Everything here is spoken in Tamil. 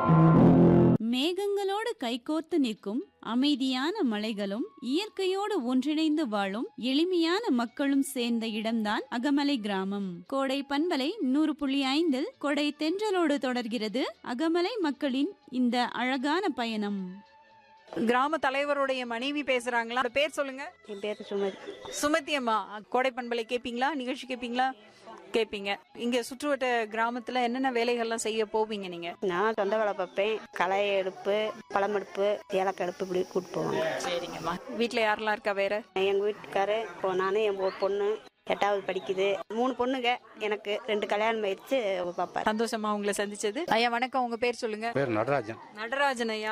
மேகங்களோடு கைகோர்த்து நிற்கும் அமைதியான மலைகளும் இயற்கையோடு ஒன்றிணைந்து வாழும் எளிமையான மக்களும் சேர்ந்த இடம்தான் அகமலை கிராமம். கோடை பண்பலை 100.5 கொடை தென்றலோடு தொடர்கிறது அகமலை மக்களின் இந்த அழகான பயணம். கிராம தலைவருடைய மனைவி பேசுறாங்களா? பேர் சொல்லுங்க. என் பேர் சுமதி. சுமதி அம்மா, கோடை பண்பலை கேப்பீங்களா? நிகழ்ச்சி கேப்பீங்களா? கேப்பீங்க. இங்க சுற்றுவட்ட கிராமத்துல என்னென்ன வேலைகள்லாம் செய்ய போவீங்க நீங்க? நான் சொந்த வேலை பார்ப்பேன். களை எடுப்பு, பழம் எடுப்பு, ஏலக்காய் எடுப்பு இப்படி கூட்டு போவாங்க. சரிங்கம்மா. வீட்டுல யாரெல்லாம் இருக்கா வேற? எங்க வீட்டுக்காரு, நானும் என் பொண்ணு 8வது படிக்குது. 3 பொண்ணுங்க. எனக்கு 2 கல்யாணம் ஆயிடுச்சு. பாப்பா. சந்தோஷமா உங்களை சந்திச்சது. ஐயா வணக்கம், உங்க பேர் சொல்லுங்க. பேர் நடராஜன். நடராஜன் ஐயா,